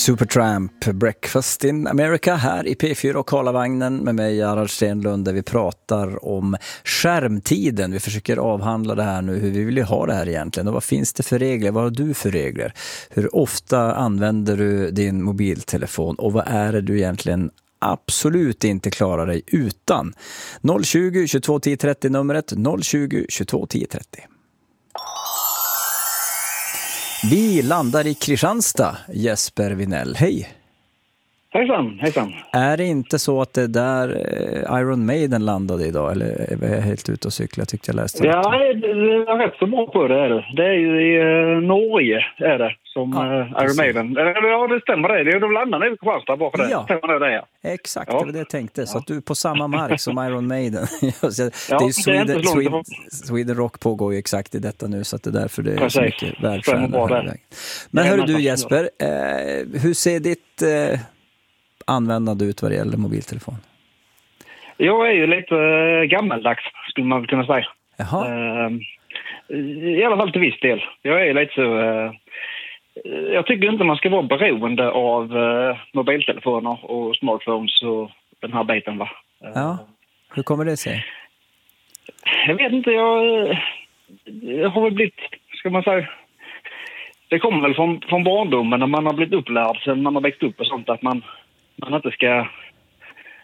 Supertramp, Breakfast in America här i P4 och Karlavagnen med mig Gerhard Stenlund, där vi pratar om skärmtiden. Vi försöker avhandla det här nu, hur vi vill ha det här egentligen och vad finns det för regler, vad har du för regler? Hur ofta använder du din mobiltelefon och vad är det du egentligen absolut inte klarar dig utan? 020 22 10 30 numret, 020 22 10 30. Vi landar i Kristianstad, Jesper Vinell. Hej! Hejsan, hejsan. Är det inte så att det där Iron Maiden landade idag? Eller är jag helt ute och cykla, tyckte jag läste? Ja, det är rätt så bra på det är det. Det är ju i Norge är det som Iron Maiden. Ja, det stämmer det. De landar nu i Kristianstad bara för det. Ja, stämmer det, ja. Exakt, det var det jag tänkte. Så att du är på samma mark som Iron Maiden. Det är ju Sweden Rock pågår ju exakt i detta nu, så att det är därför det är så mycket världsstjärnor. Men hörru du Jesper, hur ser ditt användande ut vad det gäller mobiltelefon? Jag är ju lite gammaldags, skulle man kunna säga. Jaha. I alla fall till viss del. Jag är lite så... jag tycker inte man ska vara beroende av mobiltelefoner och smartphones och den här biten, va? Ja, hur kommer det sig? Jag vet inte, jag har väl blivit, ska man säga... Det kommer väl från barndomen när man har blivit upplärd sen man har växt upp och sånt, att man inte ska